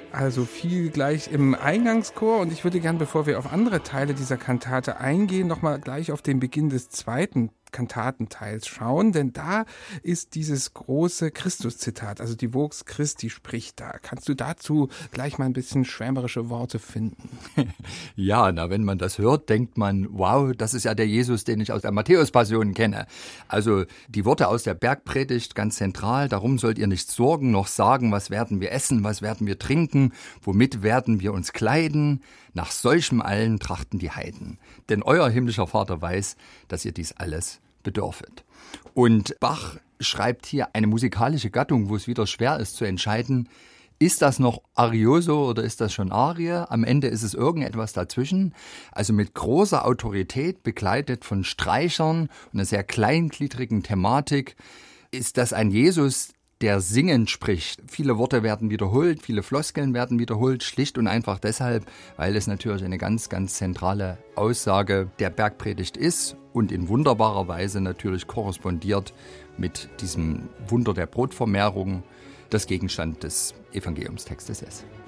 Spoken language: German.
Also viel gleich im Eingangschor und ich würde gern, bevor wir auf andere Teile dieser Kantate eingehen, nochmal gleich auf den Beginn des zweiten Kantatenteils schauen, denn da ist dieses große Christus-Zitat, also die Vox Christi spricht da. Kannst du dazu gleich mal ein bisschen schwärmerische Worte finden? Ja, wenn man das hört, denkt man, wow, das ist ja der Jesus, den ich aus der Matthäus-Passion kenne. Also die Worte aus der Bergpredigt ganz zentral, darum sollt ihr nicht sorgen, noch sagen, was werden wir essen, was werden wir trinken, womit werden wir uns kleiden. Nach solchem allen trachten die Heiden. Denn euer himmlischer Vater weiß, dass ihr dies alles bedürfet. Und Bach schreibt hier eine musikalische Gattung, wo es wieder schwer ist zu entscheiden, ist das noch Arioso oder ist das schon Arie? Am Ende ist es irgendetwas dazwischen. Also mit großer Autorität, begleitet von Streichern und einer sehr kleingliedrigen Thematik, ist das ein Jesus, der singend spricht. Viele Worte werden wiederholt, viele Floskeln werden wiederholt, schlicht und einfach deshalb, weil es natürlich eine ganz, ganz zentrale Aussage der Bergpredigt ist und in wunderbarer Weise natürlich korrespondiert mit diesem Wunder der Brotvermehrung, das Gegenstand des Evangeliumstextes ist.